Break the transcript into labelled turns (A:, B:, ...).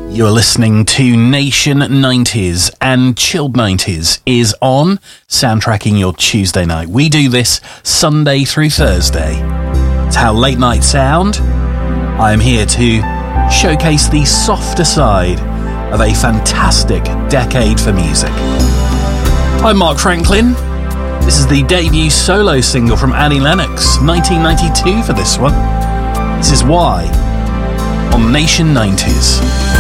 A: You're listening to Nation 90s, and Chilled 90s is on, soundtracking your Tuesday night. We do this Sunday through Thursday. It's how late night sound. I am here to showcase the softer side of a fantastic decade for music. I'm Mark Franklin. This is the debut solo single from Annie Lennox, 1992 for this one. This is Why on Nation 90s.